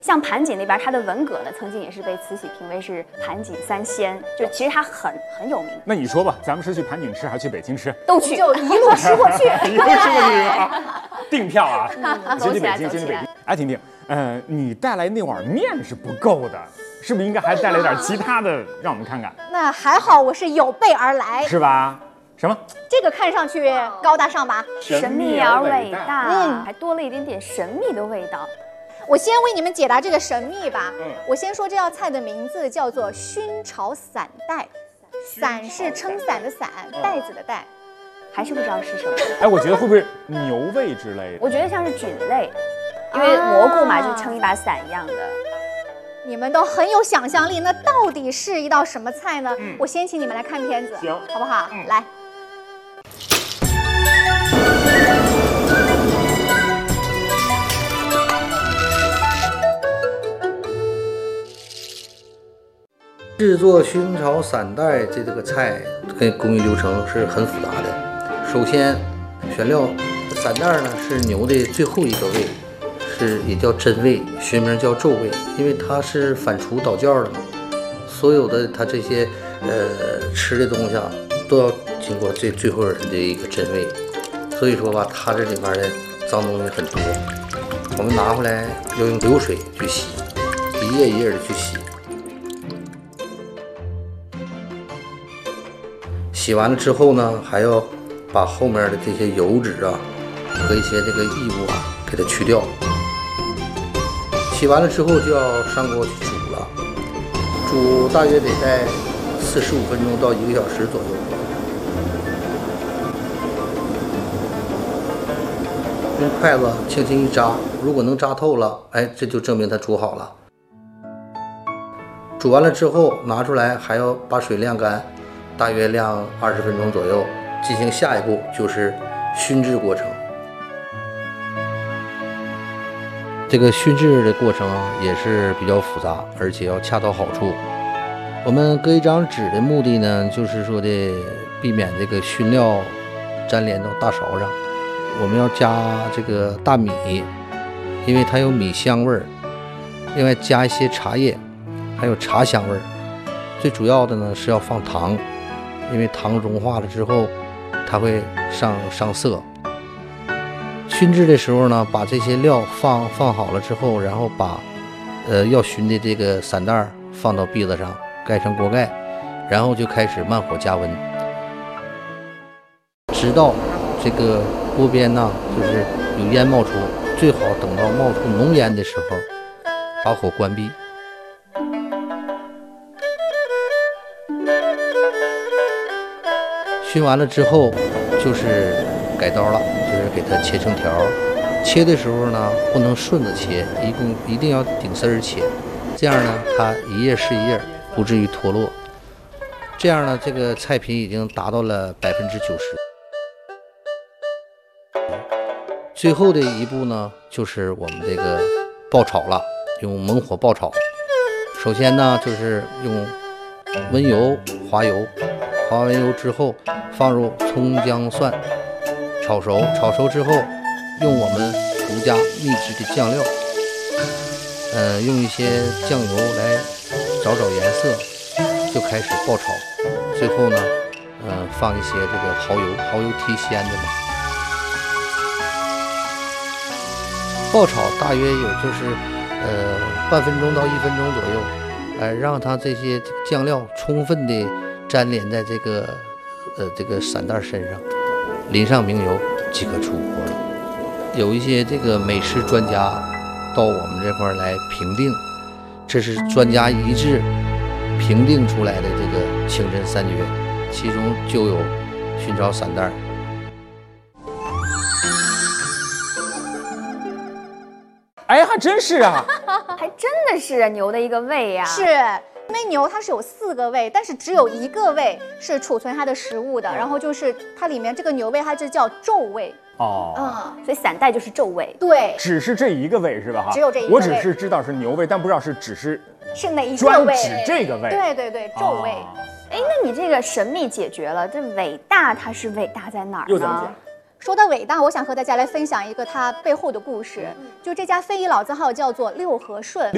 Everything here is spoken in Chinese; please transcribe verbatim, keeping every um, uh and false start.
像盘锦那边，它的文革呢，曾经也是被慈禧评为是盘锦三鲜，就其实它很很有名。 那你说吧，咱们是去盘锦吃，还是去北京吃？ 都去， 就一路吃过去， 一路吃过去啊！订票啊， 嗯、 先去北京，先去北京。哎，婷婷，呃，你带来那碗面是不够的，是不是应该还带来点其他的，让我们看看？ 那还好，我是有备而来， 是吧？什么？ 这个看上去高大上吧？ 神秘而伟大，嗯，还多了一点点神秘的味道。 我先为你们解答这个神秘吧。嗯，我先说这道菜的名字叫做熏炒散带，散是撑伞的伞，带子的带， 还是不知道是什么。 哎，我觉得会不会牛胃之类的？ 我觉得像是菌类，因为蘑菇嘛，就撑一把伞一样的。 你们都很有想象力，那到底是一道什么菜呢？嗯、我先请你们来看片子， 行， 好不好？ 嗯、 来。 制作熏炒散带这这个菜跟工艺流程是很复杂的。首先选料，散带呢是牛的最后一个胃，是也叫真胃，学名叫皱胃，因为它是反刍倒教的嘛。所有的它这些呃吃的东西啊，都要经过最最后的一个真胃，所以说吧，它这里面的脏东西很多。我们拿回来要用流水去洗，一页一页的去洗。洗完了之后呢，还要把后面的这些油脂啊和一些这个异物啊给它去掉。洗完了之后就要上锅去煮了，煮大约得在四十五分钟到一个小时左右。用筷子轻轻一扎，如果能扎透了，哎，这就证明它煮好了。煮完了之后拿出来，还要把水晾干。大约晾二十分钟左右，进行下一步就是熏制过程。这个熏制的过程啊，也是比较复杂，而且要恰到好处。我们搁一张纸的目的呢，就是说的避免这个熏料粘连到大勺上。我们要加这个大米，因为它有米香味儿。另外加一些茶叶，还有茶香味儿。最主要的呢是要放糖。因为糖融化了之后，它会上上色。熏制的时候呢，把这些料放放好了之后，然后把呃要熏的这个散带放到篦子上，盖上锅盖，然后就开始慢火加温，直到这个锅边呢就是有烟冒出，最好等到冒出浓烟的时候，把火关闭。熏完了之后，就是改刀了，就是给它切成条。切的时候呢，不能顺着切，一共一定要顶丝儿切，这样呢，它一页是一页，不至于脱落。这样呢，这个菜品已经达到了百分之九十。最后的一步呢，就是我们这个爆炒了，用猛火爆炒。首先呢，就是用温油、滑油。滑完油之后，放入葱姜蒜，炒熟。炒熟之后，用我们独家秘制的酱料，呃，用一些酱油来找找颜色，就开始爆炒。最后呢，呃，放一些这个蚝油，蚝油提鲜的嘛。爆炒大约有就是呃半分钟到一分钟左右，呃，让它这些酱料充分的粘连在这个呃这个散带身上，淋上明油即可出锅了。有一些这个美食专家到我们这块来评定，这是专家一致评定出来的这个清真三绝，其中就有熏炒散带。 哎，还真是啊， 还真的是牛的一个胃呀、啊。 是。因为牛它是有四个胃，但是只有一个胃是储存它的食物的，然后就是它里面这个牛胃它就叫皱胃哦， 嗯，所以散带就是皱胃， 对， 只是这一个胃是吧？哈， 只有这一个胃， 我只是知道是牛胃，但不知道是只是是哪一个专胃， 指这个胃， 对对对，皱胃。 哎、哦，那你这个神秘解决了，这伟大它是伟大在哪儿呢？ 又怎么讲？ 说到伟大，我想和大家来分享一个它背后的故事。就这家非遗老字号叫做六和顺。